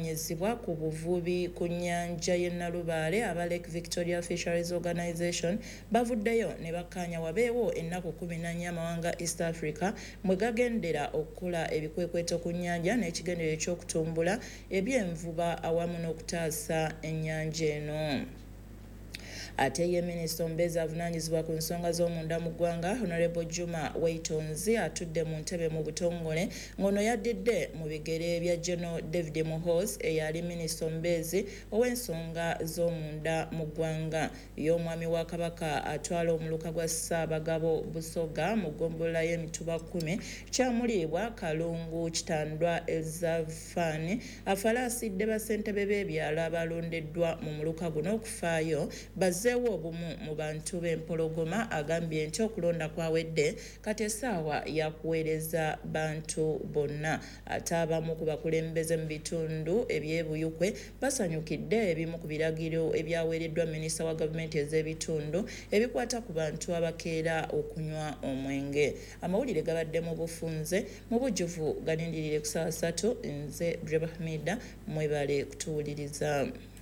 avunanyizibwa ku buvubi ku nnyanja y'e Nalubaale aba Lake Victoria Fisheries Organization bavuddeyo ne bakkaanya wabeewo ennaku 14 amawanga East Africa mwe gagendera okukola ebikwekweto ku nnyanja n'ekigendero eky'okutumbula ebyenvuba awamu n'okutaasa ennyanja eno. Ate ye Minisita omubeezi avunaanyizibwa ku nsonga z'omunda mu ggwanga Honorable Juma Waitonzi atudde mu ntebe mu butongole ng'ono yaddidde mu bigere bya General David Muhoozi eyali Minisita omubeezi ow'ensonga z'omunda mu ggwanga. Y'omwami wa Kabaka atwala omuluka gwa Ssaabagabo Busoga mu ggombolola y'Emituba 10 Kyamuliibwa Kalungu Kitandwa Elzafani afalaasidde bassentebe b'ebyalo abalondeddwa mu muluka guno okufaayo bazzeewo obumu mu bantu b'empologoma. Agambye nti okulonda kwawedde kati essaawa yakuweereza bantu bonna. Ate abamu ku bakulembeze mu bitundu ebyebuyukwe basanyukidde ebimu ku biragiro ebyaweereddwa minisita wa gavumenti ez'ebitundu ebikwata ku bantu abakeera okunywa omwenge. Amawulire gabadde mu bufunze mu bujjuvu galindirire ku ssaawa 3. Nze Breba Hamida mwebale kutuwuliriza.